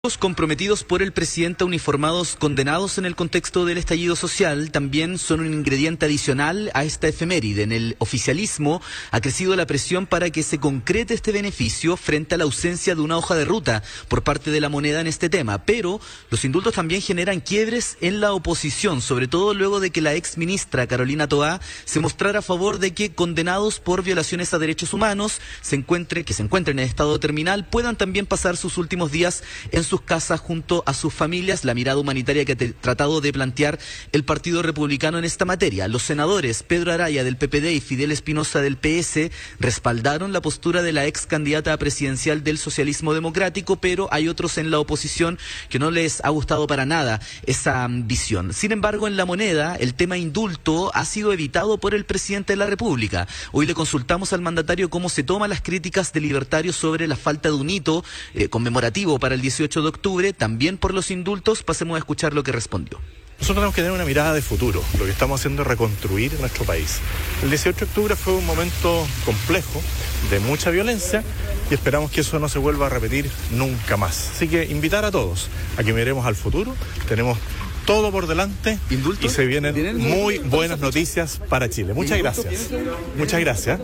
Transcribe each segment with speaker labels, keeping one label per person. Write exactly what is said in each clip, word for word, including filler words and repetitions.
Speaker 1: Los comprometidos por el presidente uniformados condenados en el contexto del estallido social también son un ingrediente adicional a esta efeméride. En el oficialismo ha crecido la presión para que se concrete este beneficio frente a la ausencia de una hoja de ruta por parte de la moneda en este tema. Pero los indultos también generan quiebres en la oposición, sobre todo luego de que la ex ministra Carolina Toá se mostrara a favor de que condenados por violaciones a derechos humanos se encuentre, que se encuentren en estado terminal puedan también pasar sus últimos días en sus casas junto a sus familias. La mirada humanitaria que ha tratado de plantear el Partido Republicano en esta materia. Los senadores Pedro Araya del P P D y Fidel Espinosa del P S respaldaron la postura de la ex candidata presidencial del socialismo democrático, pero hay otros en la oposición que no les ha gustado para nada esa visión. Sin embargo, en La Moneda, el tema indulto ha sido evitado por el presidente de la República. Hoy le consultamos al mandatario cómo se toman las críticas de libertarios sobre la falta de un hito eh, conmemorativo para el dieciocho de octubre, también por los indultos. Pasemos a escuchar lo que respondió.
Speaker 2: Nosotros tenemos que tener una mirada de futuro. Lo que estamos haciendo es reconstruir nuestro país. El dieciocho de octubre fue un momento complejo, de mucha violencia, y esperamos que eso no se vuelva a repetir nunca más. Así que invitar a todos a que miremos al futuro. Tenemos todo por delante y se vienen muy buenas noticias para Chile. Muchas gracias. Muchas gracias.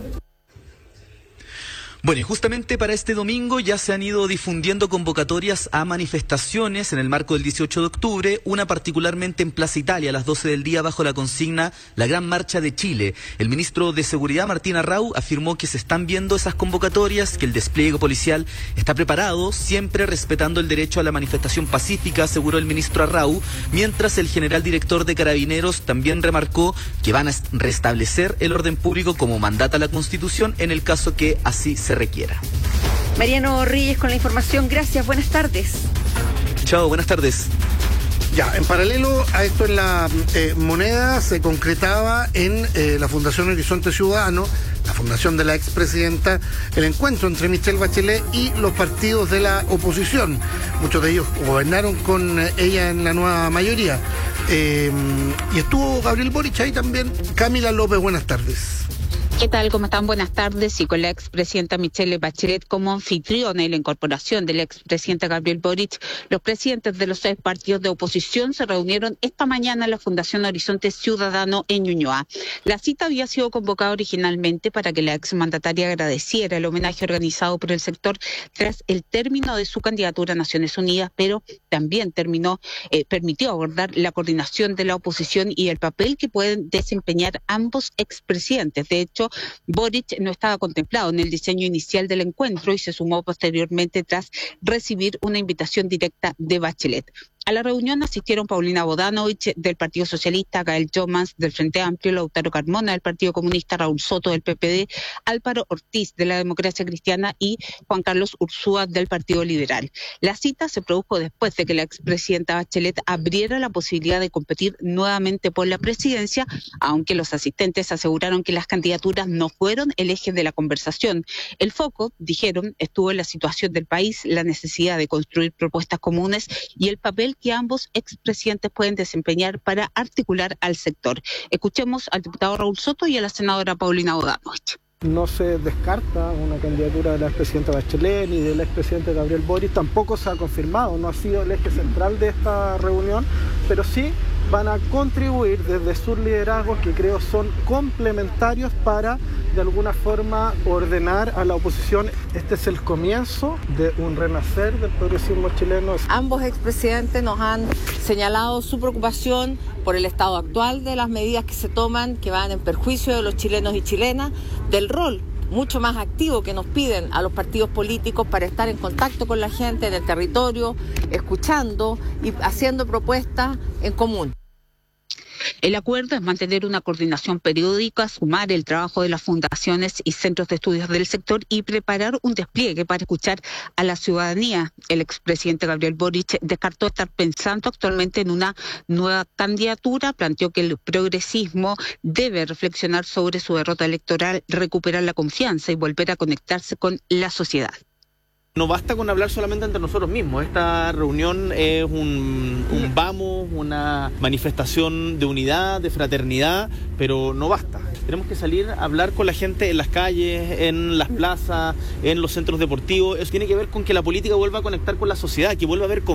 Speaker 1: Bueno, y justamente para este domingo ya se han ido difundiendo convocatorias a manifestaciones en el marco del dieciocho de octubre, una particularmente en Plaza Italia a las doce del día bajo la consigna La Gran Marcha de Chile. El ministro de Seguridad, Martín Arrau, afirmó que se están viendo esas convocatorias, que el despliegue policial está preparado, siempre respetando el derecho a la manifestación pacífica, aseguró el ministro Arrau, mientras el general director de Carabineros también remarcó que van a restablecer el orden público como mandata la Constitución en el caso que así se requiera.
Speaker 3: Mariano Reyes con la información. Gracias, buenas tardes.
Speaker 1: Chao, buenas tardes.
Speaker 4: Ya, en paralelo a esto en La eh, Moneda se concretaba en eh, la Fundación Horizonte Ciudadano, la fundación de la expresidenta, el encuentro entre Michelle Bachelet y los partidos de la oposición. Muchos de ellos gobernaron con eh, ella en la nueva mayoría. Eh, y estuvo Gabriel Boric ahí también. Camila López, buenas tardes.
Speaker 5: ¿Qué tal? ¿Cómo están? Buenas tardes. Y con la expresidenta Michelle Bachelet como anfitriona y la incorporación del expresidente Gabriel Boric, los presidentes de los seis partidos de oposición se reunieron esta mañana en la Fundación Horizonte Ciudadano en Ñuñoa. La cita había sido convocada originalmente para que la exmandataria agradeciera el homenaje organizado por el sector tras el término de su candidatura a Naciones Unidas, pero también terminó, eh, permitió abordar la coordinación de la oposición y el papel que pueden desempeñar ambos expresidentes. De hecho, Boric no estaba contemplado en el diseño inicial del encuentro y se sumó posteriormente tras recibir una invitación directa de Bachelet. A la reunión asistieron Paulina Bodanovich del Partido Socialista, Gael Jomans del Frente Amplio, Lautaro Carmona del Partido Comunista, Raúl Soto del P P D, Álvaro Ortiz de la Democracia Cristiana y Juan Carlos Ursúa del Partido Liberal. La cita se produjo después de que la expresidenta Bachelet abriera la posibilidad de competir nuevamente por la presidencia, aunque los asistentes aseguraron que las candidaturas no fueron el eje de la conversación. El foco, dijeron, estuvo en la situación del país, la necesidad de construir propuestas comunes y el papel que ambos expresidentes pueden desempeñar para articular al sector. Escuchemos al diputado Raúl Soto y a la senadora Paulina Bodanovich.
Speaker 6: No se descarta una candidatura de la expresidenta Bachelet ni del expresidente Gabriel Boric, tampoco se ha confirmado, no ha sido el eje central de esta reunión, pero sí van a contribuir desde sus liderazgos que creo son complementarios para de alguna forma ordenar a la oposición. Este es el comienzo de un renacer del progresismo chileno.
Speaker 7: Ambos expresidentes nos han señalado su preocupación por el estado actual de las medidas que se toman, que van en perjuicio de los chilenos y chilenas, del rol mucho más activo que nos piden a los partidos políticos para estar en contacto con la gente en el territorio, escuchando y haciendo propuestas en común.
Speaker 5: El acuerdo es mantener una coordinación periódica, sumar el trabajo de las fundaciones y centros de estudios del sector y preparar un despliegue para escuchar a la ciudadanía. El expresidente Gabriel Boric descartó estar pensando actualmente en una nueva candidatura, planteó que el progresismo debe reflexionar sobre su derrota electoral, recuperar la confianza y volver a conectarse con la sociedad.
Speaker 8: No basta con hablar solamente entre nosotros mismos. Esta reunión es un, un vamos, una manifestación de unidad, de fraternidad, pero no basta. Tenemos que salir a hablar con la gente en las calles, en las plazas, en los centros deportivos. Eso tiene que ver con que la política vuelva a conectar con la sociedad, que vuelva a haber